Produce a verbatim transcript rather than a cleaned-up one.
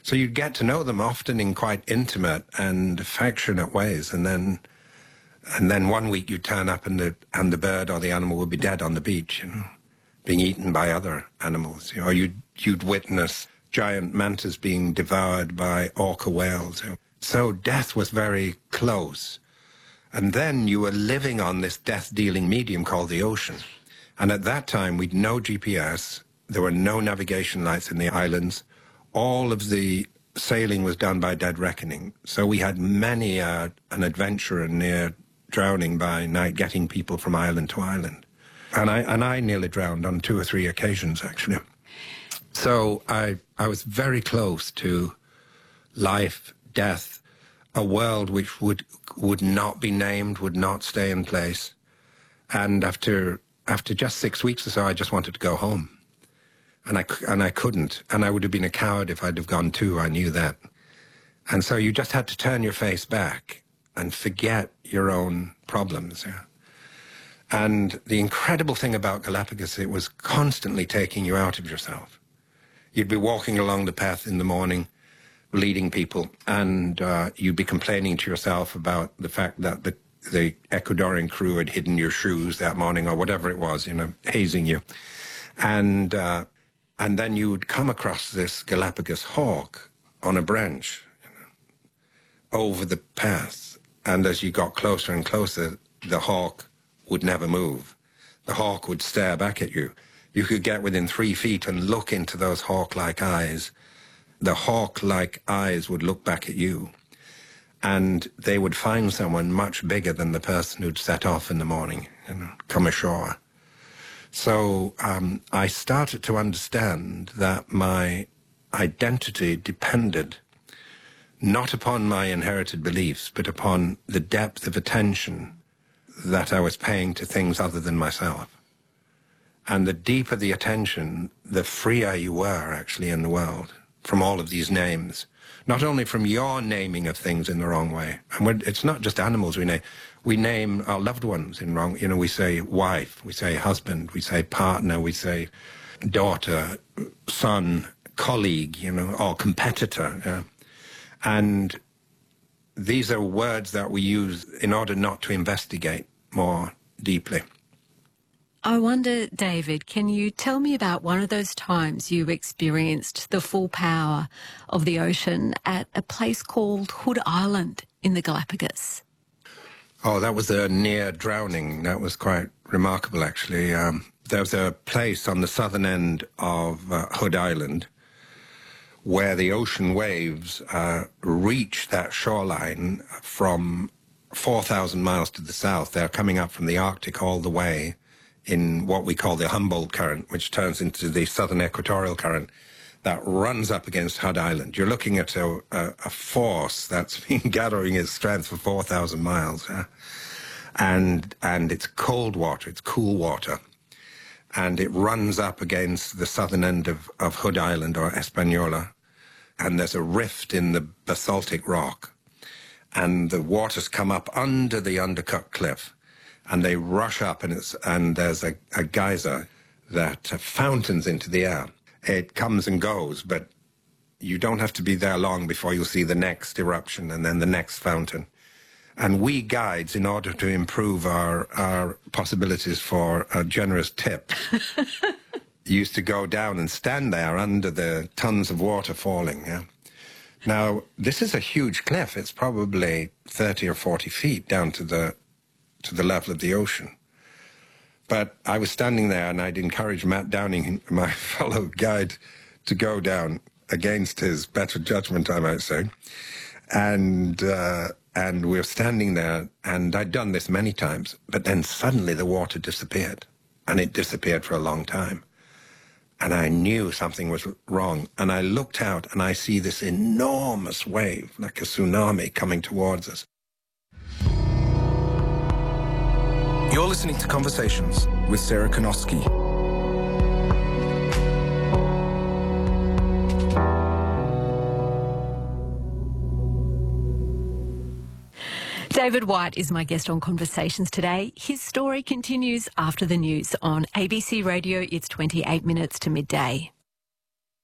So you'd get to know them often in quite intimate and affectionate ways, and then and then one week you'd turn up and the and the bird or the animal would be dead on the beach, you know, being eaten by other animals. You know, or you'd you'd witness giant mantas being devoured by orca whales. You know. So death was very close. And then you were living on this death-dealing medium called the ocean. And at that time, we'd no G P S. There were no navigation lights in the islands. All of the sailing was done by dead reckoning. So we had many uh, an adventurer near drowning by night, getting people from island to island. And I, and I nearly drowned on two or three occasions, actually. So I, I was very close to life, death, a world which would would not be named, would not stay in place. And after after just six weeks or so, I just wanted to go home. And I, and I couldn't. And I would have been a coward if I'd have gone too. I knew that. And so you just had to turn your face back and forget your own problems. Yeah. And the incredible thing about Galapagos, it was constantly taking you out of yourself. You'd be walking along the path in the morning, leading people, and uh, you'd be complaining to yourself about the fact that the, the Ecuadorian crew had hidden your shoes that morning or whatever it was, you know, hazing you. And, uh, and then you would come across this Galapagos hawk on a branch, you know, over the path. And as you got closer and closer, the hawk would never move. The hawk would stare back at you. You could get within three feet and look into those hawk-like eyes. The hawk-like eyes would look back at you, and they would find someone much bigger than the person who'd set off in the morning and come ashore. So um, I started to understand that my identity depended not upon my inherited beliefs, but upon the depth of attention that I was paying to things other than myself. And the deeper the attention, the freer you were actually in the world from all of these names. Not only from your naming of things in the wrong way. And we're, it's not just animals we name. We name our loved ones in wrong. You know, we say wife, we say husband, we say partner, we say daughter, son, colleague, you know, or competitor. Yeah. And these are words that we use in order not to investigate more deeply. I wonder, David, can you tell me about one of those times you experienced the full power of the ocean at a place called Hood Island in the Galapagos? Oh, that was a near drowning. That was quite remarkable, actually. Um, there was a place on the southern end of uh, Hood Island where the ocean waves uh, reach that shoreline from four thousand miles to the south. They're coming up from the Arctic all the way in what we call the Humboldt Current, which turns into the Southern Equatorial Current that runs up against Hood Island. You're looking at a, a, a force that's been gathering its strength for four thousand miles. Yeah? And, and it's cold water, it's cool water. And it runs up against the southern end of, of Hood Island, or Hispaniola. And there's a rift in the basaltic rock. And the waters come up under the undercut cliff. And they rush up, and it's and there's a, a geyser that uh, fountains into the air. It comes and goes, but you don't have to be there long before you'll see the next eruption and then the next fountain. And we guides, in order to improve our, our possibilities for a generous tip, used to go down and stand there under the tons of water falling. Yeah? Now, this is a huge cliff. It's probably thirty or forty feet down to the to the level of the ocean. But I was standing there, and I'd encourage Matt Downing, my fellow guide, to go down against his better judgment, I might say. And uh, and we were standing there, and I'd done this many times, but then suddenly the water disappeared, and it disappeared for a long time. And I knew something was wrong, and I looked out, and I see this enormous wave, like a tsunami, coming towards us. You're listening to Conversations with Sarah Konoski. David White is my guest on Conversations today. His story continues after the news on A B C Radio. It's twenty-eight minutes to midday.